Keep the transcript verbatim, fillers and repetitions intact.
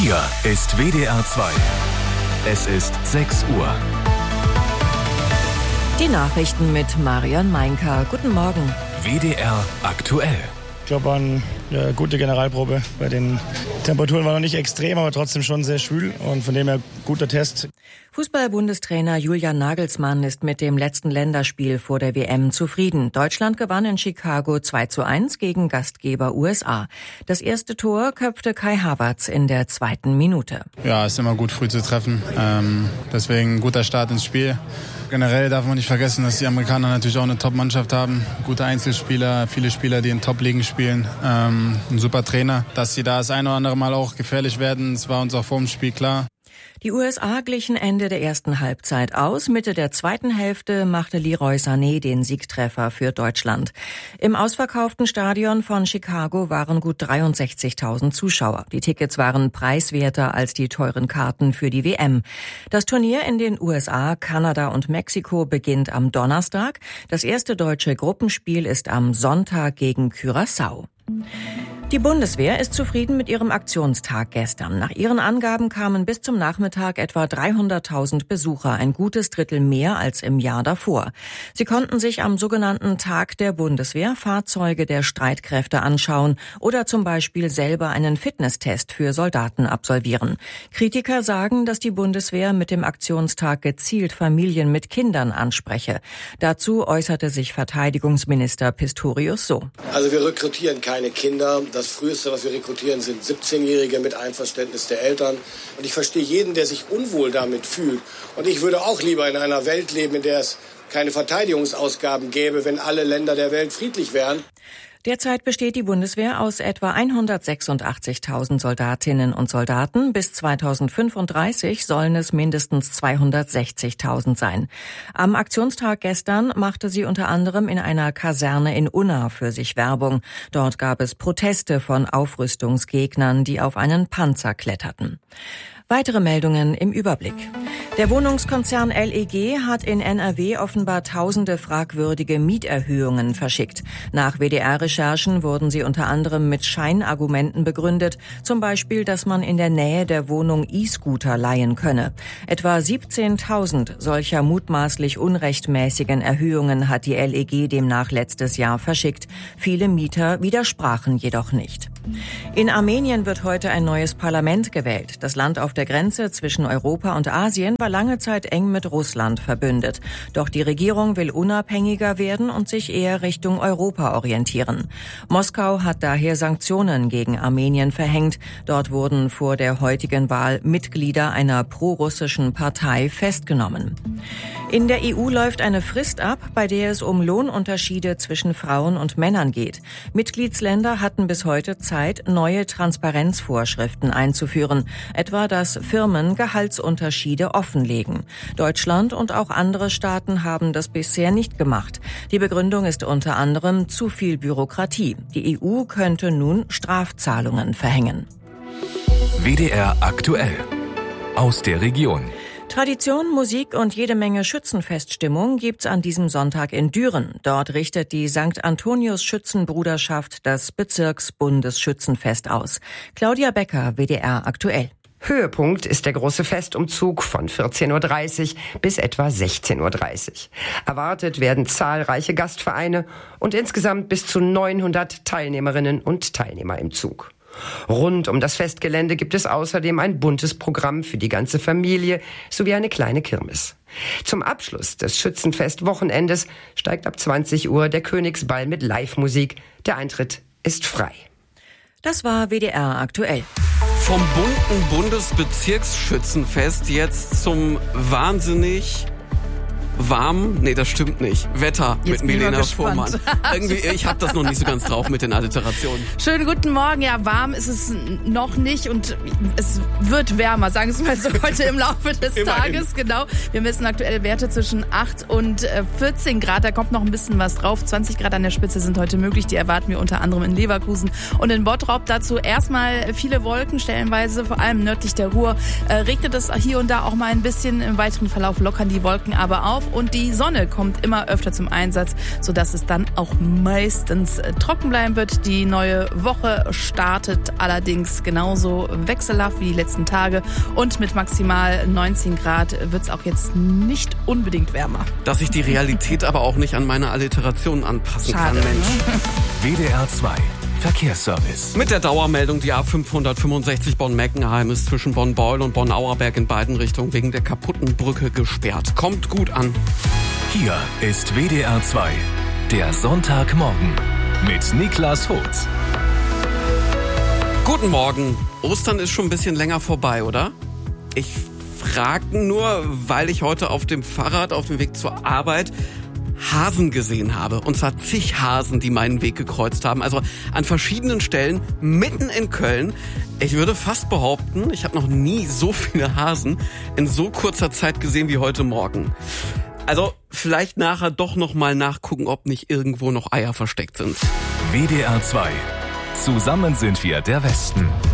Hier ist W D R zwei. Es ist sechs Uhr. Die Nachrichten mit Marion Meinker. Guten Morgen. W D R aktuell. Ich glaube, war eine ja, gute Generalprobe. Bei den Temperaturen war noch nicht extrem, aber trotzdem schon sehr schwül und von dem her guter Test. Fußball-Bundestrainer Julian Nagelsmann ist mit dem letzten Länderspiel vor der W M zufrieden. Deutschland gewann in Chicago zwei zu eins gegen Gastgeber U S A. Das erste Tor köpfte Kai Havertz in der zweiten Minute. Ja, ist immer gut, früh zu treffen. Ähm, deswegen ein guter Start ins Spiel. Generell darf man nicht vergessen, dass die Amerikaner natürlich auch eine Top-Mannschaft haben. Gute Einzelspieler, viele Spieler, die in Top-Ligen spielen. Ähm, ein super Trainer. Dass sie da das ein oder andere Mal auch gefährlich werden, das war uns auch vor dem Spiel klar. Die U S A glichen Ende der ersten Halbzeit aus. Mitte der zweiten Hälfte machte Leroy Sané den Siegtreffer für Deutschland. Im ausverkauften Stadion von Chicago waren gut dreiundsechzigtausend Zuschauer. Die Tickets waren preiswerter als die teuren Karten für die W M. Das Turnier in den U S A, Kanada und Mexiko beginnt am Donnerstag. Das erste deutsche Gruppenspiel ist am Sonntag gegen Curaçao. Die Bundeswehr ist zufrieden mit ihrem Aktionstag gestern. Nach ihren Angaben kamen bis zum Nachmittag etwa dreihunderttausend Besucher, ein gutes Drittel mehr als im Jahr davor. Sie konnten sich am sogenannten Tag der Bundeswehr Fahrzeuge der Streitkräfte anschauen oder zum Beispiel selber einen Fitnesstest für Soldaten absolvieren. Kritiker sagen, dass die Bundeswehr mit dem Aktionstag gezielt Familien mit Kindern anspreche. Dazu äußerte sich Verteidigungsminister Pistorius so. Also wir rekrutieren keine Kinder. Das Früheste, was wir rekrutieren, sind siebzehnjährige mit Einverständnis der Eltern. Und ich verstehe jeden, der sich unwohl damit fühlt. Und ich würde auch lieber in einer Welt leben, in der es keine Verteidigungsausgaben gäbe, wenn alle Länder der Welt friedlich wären. Derzeit besteht die Bundeswehr aus etwa hundertsechsundachtzigtausend Soldatinnen und Soldaten. Bis zweitausendfünfunddreißig sollen es mindestens zweihundertsechzigtausend sein. Am Aktionstag gestern machte sie unter anderem in einer Kaserne in Unna für sich Werbung. Dort gab es Proteste von Aufrüstungsgegnern, die auf einen Panzer kletterten. Weitere Meldungen im Überblick. Der Wohnungskonzern L E G hat in N R W offenbar tausende fragwürdige Mieterhöhungen verschickt. Nach W D R-Recherchen wurden sie unter anderem mit Scheinargumenten begründet, zum Beispiel, dass man in der Nähe der Wohnung E-Scooter leihen könne. Etwa siebzehntausend solcher mutmaßlich unrechtmäßigen Erhöhungen hat die L E G demnach letztes Jahr verschickt. Viele Mieter widersprachen jedoch nicht. In Armenien wird heute ein neues Parlament gewählt. Das Land auf der Grenze zwischen Europa und Asien war lange Zeit eng mit Russland verbündet. Doch die Regierung will unabhängiger werden und sich eher Richtung Europa orientieren. Moskau hat daher Sanktionen gegen Armenien verhängt. Dort wurden vor der heutigen Wahl Mitglieder einer prorussischen Partei festgenommen. In der E U läuft eine Frist ab, bei der es um Lohnunterschiede zwischen Frauen und Männern geht. Mitgliedsländer hatten bis heute Zeit, neue Transparenzvorschriften einzuführen, etwa dass Firmen Gehaltsunterschiede offenlegen. Deutschland und auch andere Staaten haben das bisher nicht gemacht. Die Begründung ist unter anderem zu viel Bürokratie. Die E U könnte nun Strafzahlungen verhängen. W D R aktuell. Aus der Region. Tradition, Musik und jede Menge Schützenfeststimmung gibt's an diesem Sonntag in Düren. Dort richtet die Sankt Antonius Schützenbruderschaft das Bezirksbundesschützenfest aus. Claudia Becker, W D R aktuell. Höhepunkt ist der große Festumzug von vierzehn Uhr dreißig bis etwa sechzehn Uhr dreißig. Erwartet werden zahlreiche Gastvereine und insgesamt bis zu neunhundert Teilnehmerinnen und Teilnehmer im Zug. Rund um das Festgelände gibt es außerdem ein buntes Programm für die ganze Familie sowie eine kleine Kirmes. Zum Abschluss des Schützenfest-Wochenendes steigt ab zwanzig Uhr der Königsball mit Live-Musik. Der Eintritt ist frei. Das war W D R aktuell. Vom bunten Bundesbezirksschützenfest jetzt zum wahnsinnig warm, nee, das stimmt nicht. Wetter Jetzt mit Milena Fuhrmann. Irgendwie, ich habe das noch nicht so ganz drauf mit den Alliterationen. Schönen guten Morgen. Ja, warm ist es noch nicht und es wird wärmer, sagen wir es mal so, heute im Laufe des Tages. Genau. Wir messen aktuell Werte zwischen acht und vierzehn Grad. Da kommt noch ein bisschen was drauf. zwanzig Grad an der Spitze sind heute möglich. Die erwarten wir unter anderem in Leverkusen und in Bottrop. Dazu erstmal viele Wolken, stellenweise, vor allem nördlich der Ruhr. Äh, regnet es hier und da auch mal ein bisschen. Im weiteren Verlauf lockern die Wolken aber auf. auf und die Sonne kommt immer öfter zum Einsatz, sodass es dann auch meistens trocken bleiben wird. Die neue Woche startet allerdings genauso wechselhaft wie die letzten Tage und mit maximal neunzehn Grad wird es auch jetzt nicht unbedingt wärmer. Dass ich die Realität aber auch nicht an meine Alliteration anpassen Schade, kann, Mensch. Ne? W D R zwei Verkehrsservice. Mit der Dauermeldung, die A fünfhundertfünfundsechzig Bonn-Meckenheim ist zwischen Bonn-Beul und Bonn-Auerberg in beiden Richtungen wegen der kaputten Brücke gesperrt. Kommt gut an. Hier ist W D R zwei, der Sonntagmorgen mit Niklas Holz. Guten Morgen. Ostern ist schon ein bisschen länger vorbei, oder? Ich frage nur, weil ich heute auf dem Fahrrad auf dem Weg zur Arbeit Hasen gesehen habe. Und zwar zig Hasen, die meinen Weg gekreuzt haben. Also an verschiedenen Stellen, mitten in Köln. Ich würde fast behaupten, ich habe noch nie so viele Hasen in so kurzer Zeit gesehen wie heute Morgen. Also vielleicht nachher doch noch mal nachgucken, ob nicht irgendwo noch Eier versteckt sind. W D R zwei. Zusammen sind wir der Westen.